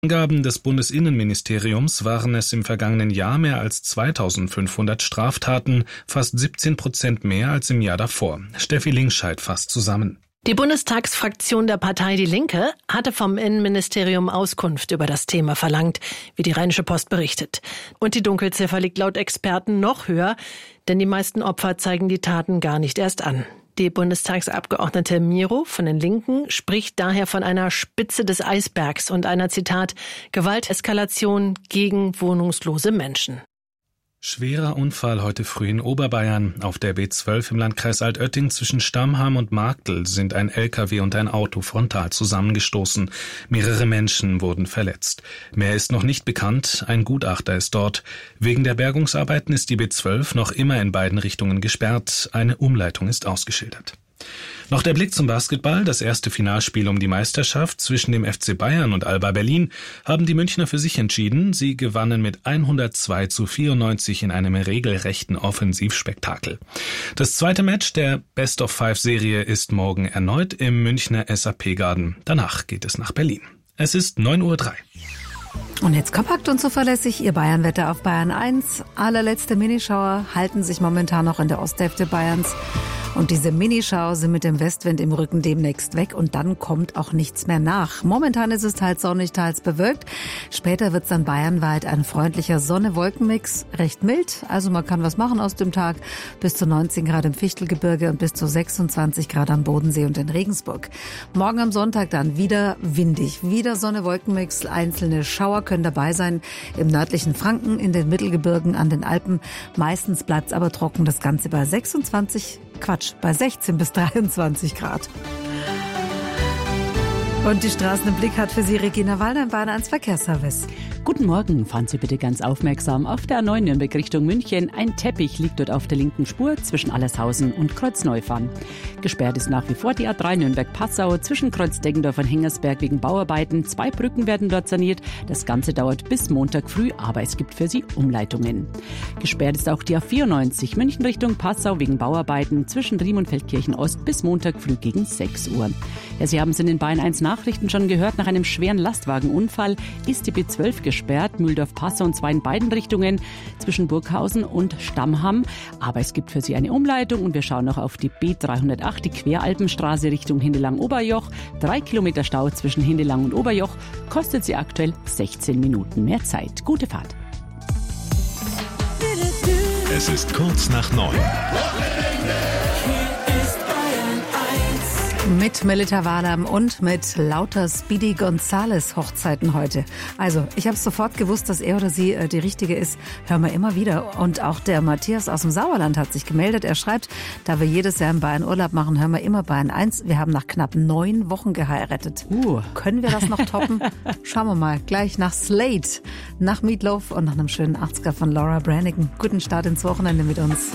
Angaben des Bundesinnenministeriums waren es im vergangenen Jahr mehr als 2500 Straftaten, fast 17% mehr als im Jahr davor. Steffi Linkscheid fasst zusammen. Die Bundestagsfraktion der Partei Die Linke hatte vom Innenministerium Auskunft über das Thema verlangt, wie die Rheinische Post berichtet. Und die Dunkelziffer liegt laut Experten noch höher, denn die meisten Opfer zeigen die Taten gar nicht erst an. Die Bundestagsabgeordnete Miro von den Linken spricht daher von einer Spitze des Eisbergs und einer, Zitat, Gewalteskalation gegen wohnungslose Menschen. Schwerer Unfall heute früh in Oberbayern. Auf der B12 im Landkreis Altötting zwischen Stammheim und Marktl sind ein LKW und ein Auto frontal zusammengestoßen. Mehrere Menschen wurden verletzt. Mehr ist noch nicht bekannt, ein Gutachter ist dort. Wegen der Bergungsarbeiten ist die B12 noch immer in beiden Richtungen gesperrt. Eine Umleitung ist ausgeschildert. Noch der Blick zum Basketball. Das erste Finalspiel um die Meisterschaft zwischen dem FC Bayern und Alba Berlin haben die Münchner für sich entschieden. Sie gewannen mit 102:94 in einem regelrechten Offensivspektakel. Das zweite Match der Best-of-5-Serie ist morgen erneut im Münchner SAP-Garden. Danach geht es nach Berlin. Es ist 9:03 Uhr. Und jetzt kompakt und zuverlässig Ihr Bayern-Wetter auf Bayern 1. Allerletzte Minischauer halten sich momentan noch in der Osthälfte Bayerns. Und diese Minischauer sind mit dem Westwind im Rücken demnächst weg und dann kommt auch nichts mehr nach. Momentan ist es teils sonnig, teils bewölkt. Später wird es dann bayernweit ein freundlicher Sonne-Wolken-Mix, recht mild. Also man kann was machen aus dem Tag. Bis zu 19 Grad im Fichtelgebirge und bis zu 26 Grad am Bodensee und in Regensburg. Morgen am Sonntag dann wieder windig. Wieder Sonne-Wolken-Mix. Einzelne Schauer können dabei sein im nördlichen Franken, in den Mittelgebirgen, an den Alpen. Meistens bleibt es aber trocken. Das Ganze bei 16 bis 23 Grad. Und die Straßen im Blick hat für Sie Regina Wallner im Bayern 1 Verkehrsservice. Guten Morgen, fahren Sie bitte ganz aufmerksam auf der A9 Nürnberg Richtung München. Ein Teppich liegt dort auf der linken Spur zwischen Allershausen und Kreuzneufahren. Gesperrt ist nach wie vor die A3 Nürnberg-Passau zwischen Kreuzdeggendorf und Hengersberg wegen Bauarbeiten. 2 Brücken werden dort saniert. Das Ganze dauert bis Montag früh, aber es gibt für Sie Umleitungen. Gesperrt ist auch die A94 München Richtung Passau wegen Bauarbeiten zwischen Riem und Feldkirchen Ost bis Montag früh gegen 6 Uhr. Ja, Sie haben es in den Bayern 1 Nachrichten schon gehört. Nach einem schweren Lastwagenunfall ist die B12 gesperrt. Mühldorf-Passau und zwar in beiden Richtungen zwischen Burghausen und Stammham. Aber es gibt für Sie eine Umleitung und wir schauen noch auf die B308, die Queralpenstraße Richtung Hindelang-Oberjoch. 3 Kilometer Stau zwischen Hindelang und Oberjoch kostet Sie aktuell 16 Minuten mehr Zeit. Gute Fahrt. Es ist kurz nach 9. Mit Melita Wahlam und mit lauter Speedy Gonzales Hochzeiten heute. Also, ich habe sofort gewusst, dass er oder sie die Richtige ist. Hören wir immer wieder. Und auch der Matthias aus dem Sauerland hat sich gemeldet. Er schreibt, da wir jedes Jahr in Bayern Urlaub machen, hören wir immer Bayern 1. Wir haben nach knapp 9 Wochen geheiratet. Können wir das noch toppen? Schauen wir mal. Gleich nach Slate, nach Meatloaf und nach einem schönen 80er von Laura Branigan. Guten Start ins Wochenende mit uns.